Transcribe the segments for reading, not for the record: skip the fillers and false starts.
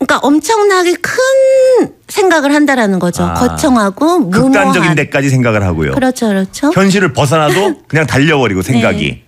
그러니까 엄청나게 큰 생각을 한다라는 거죠. 거창하고 무모한. 극단적인 데까지 생각을 하고요. 그렇죠, 그렇죠. 현실을 벗어나도 그냥 달려버리고 생각이. 네.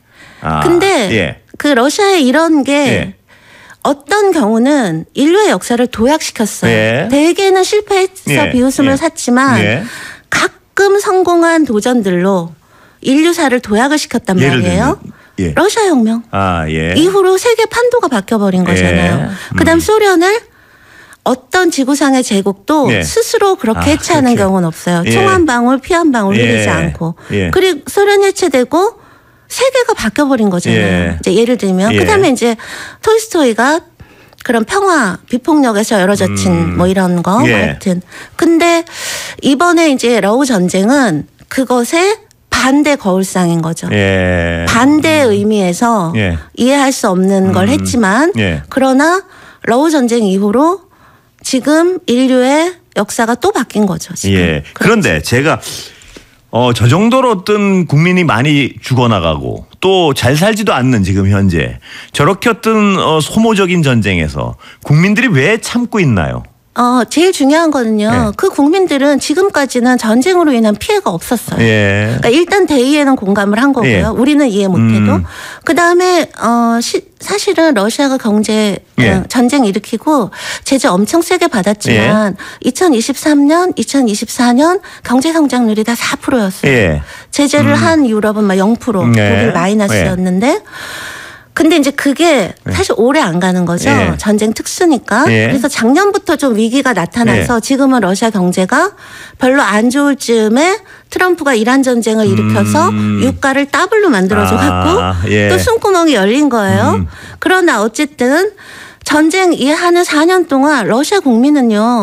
근데 그 러시아의 이런 게 어떤 경우는 인류의 역사를 도약시켰어요. 대개는 실패해서 비웃음을 샀지만 가끔 성공한 도전들로 인류사를 도약을 시켰단 말이에요. 러시아 혁명. 이후로 세계 판도가 바뀌어버린 거잖아요. 그다음 소련을 어떤 지구상의 제국도 스스로 그렇게 해체하는 경우는 없어요. 총 한 방울 피 한 방울 흘리지 않고. 그리고 소련이 해체되고 세계가 바뀌어버린 거잖아요. 이제 예를 들면 그다음에 이제 톨스토이가 그런 평화 비폭력에서 열어젖힌 뭐 이런 거 하여튼. 근데 이번에 이제 러우 전쟁은 그것의 반대 거울상인 거죠. 반대 의미에서 이해할 수 없는 걸 했지만 그러나 러우 전쟁 이후로 지금 인류의 역사가 또 바뀐 거죠. 지금. 그런데 제가 저 정도로 어떤 국민이 많이 죽어나가고 또 잘 살지도 않는 지금 현재 저렇게 어떤 소모적인 전쟁에서 국민들이 왜 참고 있나요? 제일 중요한 거는요. 그 국민들은 지금까지는 전쟁으로 인한 피해가 없었어요. 그러니까 일단 대의에는 공감을 한 거고요. 우리는 이해 못해도. 그다음에 사실은 러시아가 경제 전쟁 일으키고 제재 엄청 세게 받았지만 2023년, 2024년 경제 성장률이 다 4%였어요. 제재를 한 유럽은 막 0%, 독일 마이너스였는데 근데 이제 그게 사실 오래 안 가는 거죠. 전쟁 특수니까. 그래서 작년부터 좀 위기가 나타나서 지금은 러시아 경제가 별로 안 좋을 즈음에 트럼프가 이란 전쟁을 일으켜서 유가를 더블로 만들어줘 갖고 또 숨구멍이 열린 거예요. 그러나 어쨌든 전쟁 이하는 4년 동안 러시아 국민은요.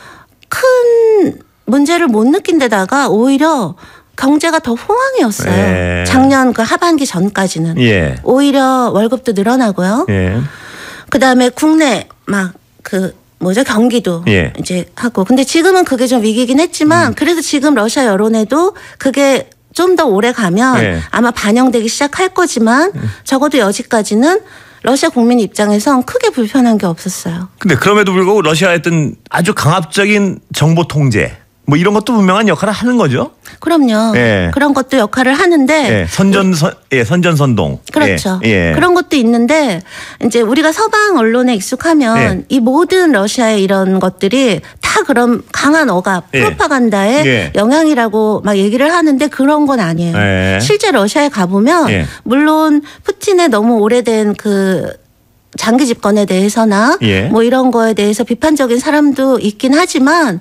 큰 문제를 못 느낀 데다가 오히려 경제가 더 호황이었어요. 작년 그 하반기 전까지는. 오히려 월급도 늘어나고요. 그다음에 국내 막 경기도 이제 하고. 근데 지금은 그게 좀 위기긴 했지만 그래도 지금 러시아 여론에도 그게 좀 더 오래 가면 아마 반영되기 시작할 거지만 적어도 여지까지는 러시아 국민 입장에선 크게 불편한 게 없었어요. 근데 그럼에도 불구하고 러시아의 어떤 아주 강압적인 정보 통제 뭐 이런 것도 분명한 역할을 하는 거죠. 그럼요. 그런 것도 역할을 하는데 선전선동. 그렇죠. 그런 것도 있는데 이제 우리가 서방 언론에 익숙하면 이 모든 러시아의 이런 것들이 다 그런 강한 억압, 프로파간다의 영향이라고 막 얘기를 하는데 그런 건 아니에요. 실제 러시아에 가보면 물론 푸틴의 너무 오래된 그 장기 집권에 대해서나 뭐 이런 거에 대해서 비판적인 사람도 있긴 하지만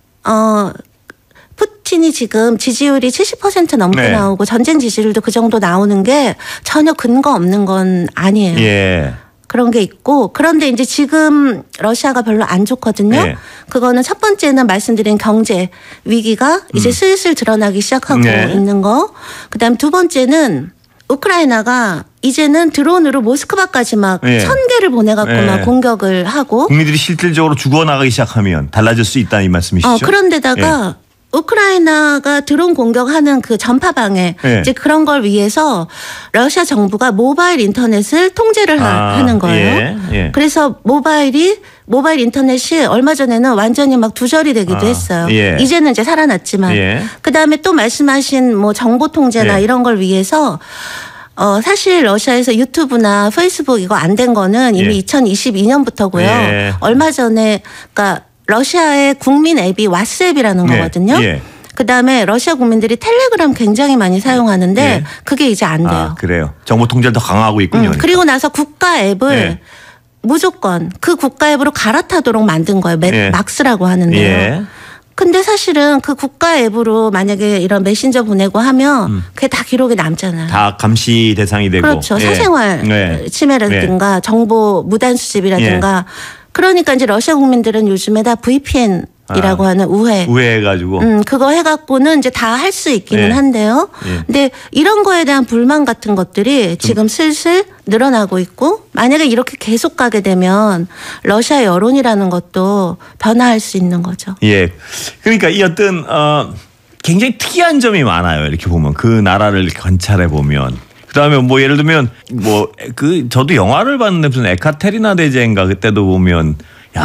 푸틴이 지금 지지율이 70% 넘게 나오고 전쟁 지지율도 그 정도 나오는 게 전혀 근거 없는 건 아니에요. 그런 게 있고 그런데 이제 지금 러시아가 별로 안 좋거든요. 그거는 첫 번째는 말씀드린 경제 위기가 이제 슬슬 드러나기 시작하고 있는 거. 그다음 두 번째는 우크라이나가 이제는 드론으로 모스크바까지 막 1000개를 보내갖고 막 공격을 하고 국민들이 실질적으로 죽어나가기 시작하면 달라질 수 있다는 이 말씀이시죠? 그런데다가 우크라이나가 드론 공격하는 그 전파 방해 이제 그런 걸 위해서 러시아 정부가 모바일 인터넷을 통제를 하는 거예요. 그래서 모바일 인터넷이 얼마 전에는 완전히 막 두절이 되기도 했어요. 이제는 이제 살아났지만 그다음에 또 말씀하신 뭐 정보 통제나 이런 걸 위해서 사실 러시아에서 유튜브나 페이스북 이거 안 된 거는 이미 2022년부터고요. 얼마 전에 그러니까 러시아의 국민 앱이 왓츠앱이라는 거거든요. 그다음에 러시아 국민들이 텔레그램 굉장히 많이 사용하는데 그게 이제 안 돼요. 그래요. 정보 통제를 더 강화하고 있군요. 그리고 나서 국가 앱을 무조건 그 국가 앱으로 갈아타도록 만든 거예요. 막스라고 하는데요. 근데 사실은 그 국가 앱으로 만약에 이런 메신저 보내고 하면 그게 다 기록에 남잖아요. 다 감시 대상이 되고. 그렇죠. 사생활 침해라든가 정보 무단 수집이라든가 그러니까 이제 러시아 국민들은 요즘에 다 VPN이라고 하는 우회해가지고. 그거 해갖고는 이제 다 할 수 있기는 한데요. 근데 이런 거에 대한 불만 같은 것들이 지금 슬슬 늘어나고 있고 만약에 이렇게 계속 가게 되면 러시아 여론이라는 것도 변화할 수 있는 거죠. 그러니까 이 어떤 굉장히 특이한 점이 많아요. 이렇게 보면 그 나라를 이렇게 관찰해 보면. 그다음에 예를 들면 저도 영화를 봤는데 무슨 에카테리나 대제인가 그때도 보면